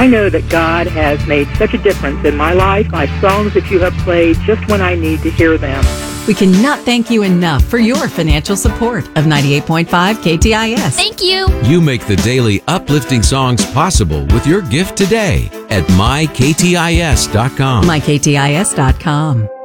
I know that God has made such a difference in my life, my songs that you have played just when I need to hear them. We cannot thank you enough for your financial support of 98.5 KTIS. Thank you. You make the daily uplifting songs possible with your gift today at myktis.com. myktis.com.